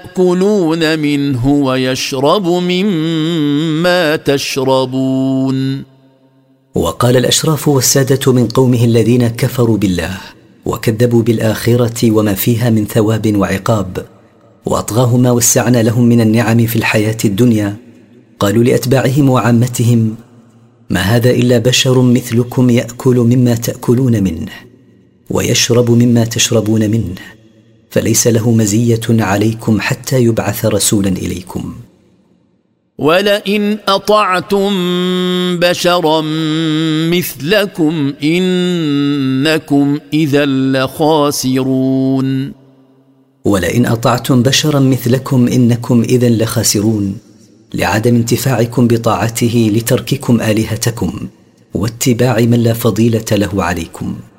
يأكلون منه ويشرب مما تشربون. وقال الأشراف والسادة من قومه الذين كفروا بالله وكذبوا بالآخرة وما فيها من ثواب وعقاب، وأطغاهم ما وسعنا لهم من النعم في الحياة الدنيا، قالوا لأتباعهم وعامتهم: ما هذا إلا بشر مثلكم يأكل مما تأكلون منه ويشرب مما تشربون منه، فليس له مزية عليكم حتى يبعث رسولا إليكم. ولئن أطعتم بشرا مثلكم إنكم إذا لخاسرون. ولئن أطعتم بشرا مثلكم إنكم إذا لخاسرون، لعدم انتفاعكم بطاعته لترككم آلهتكم واتباع من لا فضيلة له عليكم.